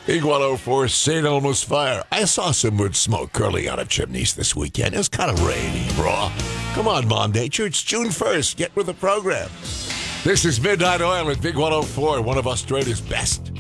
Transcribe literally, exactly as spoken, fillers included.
Big one oh four, Saint Elmo's Fire. I saw some wood smoke curling out of chimneys this weekend. It was kind of rainy, bro. Come on, Mom Nature. It's June first. Get with the program. This is Midnight Oil at Big one oh four, one of Australia's best.